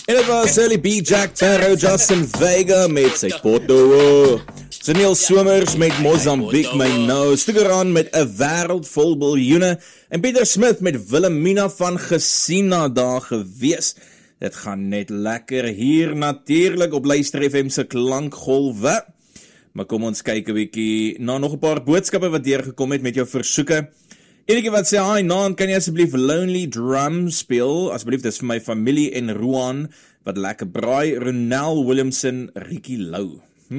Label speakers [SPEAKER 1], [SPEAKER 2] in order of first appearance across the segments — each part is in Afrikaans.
[SPEAKER 1] En het was Sally B, Jack Taro, Justin Vega met sy Poto. Sunil Somers met Mozambique, my nou. Stugeran met 'n wêreld vol biljoene. En Pieter Smith met Wilhelmina van Gesina daar gewees. Dit gaan net lekker hier natuurlik op Luister FM se klankgolwe. Maar kom ons kyk 'n bietjie na nog 'n paar boodskappe wat deurgekom het met jou versoeke. Enige wat sê, hi Naan, kan jy asseblief Lonely Drum speel? Asseblief, dis vir my familie en Roan, wat lekker braai. Ronel Williamson, Ricky Lou.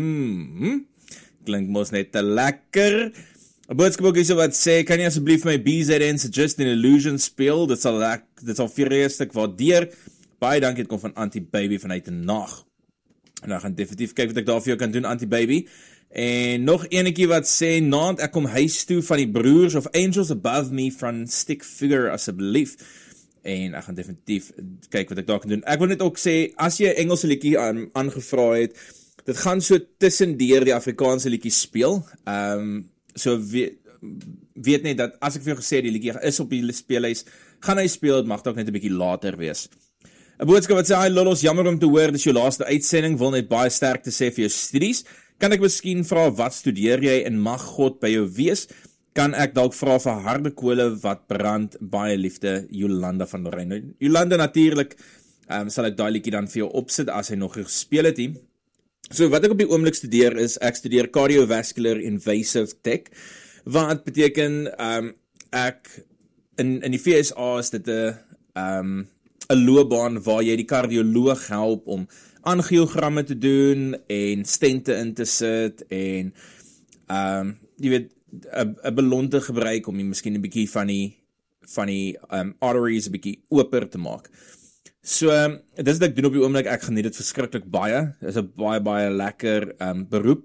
[SPEAKER 1] Klink mos net te lekker. 'n boodskap ook hierso wat sê, kan jy asseblief my BZN Suggest an Illusion speel? Dit sal vreeslik waardeer. Baie dankie, dit kom van Anti-Baby vanuit 'n nag. En dan gaan definitief kyk wat ek daar vir jou kan doen, Anti-Baby. En nog enetjie wat sê, Naand, ek kom huis toe van die broers of Angels Above Me van Stick Figure asseblief. En ek gaan definitief kyk wat ek daar kan doen. Ek wil net ook sê, as jy 'n Engelse liedjie aangevra het, dit gaan so tussendeur die Afrikaanse liedjie speel. So weet net dat as ek vir jou gesê die liedjie is op die speellys, gaan hy speel, dit mag dalk net 'n bietjie later wees. 'n boodskap wat sê, hi Lolos, jammer om te hoor, dis jou laaste uitsending, wil net baie sterk te sê vir jou studies. Kan ek miskien vra, wat studeer jy en mag God by jou wees? Kan ek dalk vra vir harde kole wat brand, baie liefde, Jolanda van Lorraine. Jolanda natuurlik, sal ek daai liedjie dan vir jou opsit as hy nog gespeel het hier. So wat ek op die oomblik studeer is, ek studeer Cardiovascular Invasive Tech, wat beteken, ek, in die VSA is dit 'n loopbaan waar jy die kardioloog help om angiogramme te doen en stente in te sit en jy weet 'n ballon te gebruik om miskien 'n bietjie van die arteries 'n bietjie oper te maak. So dis wat ek doen op die oomblik. Ek geniet dit verskriklik baie. Dit is 'n baie lekker beroep.